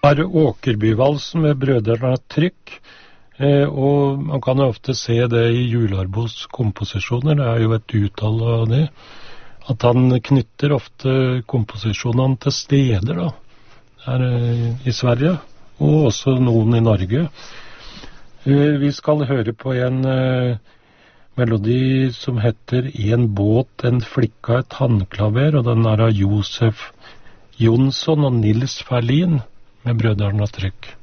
har Åkerbyvalsen med Brødrene Trykk, og man kan jo ofte se det i Jularbos komposisjoner, det jo et uttale av det, at han knytter ofte komposisjonene til steder da, her i Sverige, og også noen i Norge. Vi skal høre på en melodi som heter En båt, en flikka, et handklaver, og den av Josef Jonsson og Nils Ferlin med Brødrene Trykk.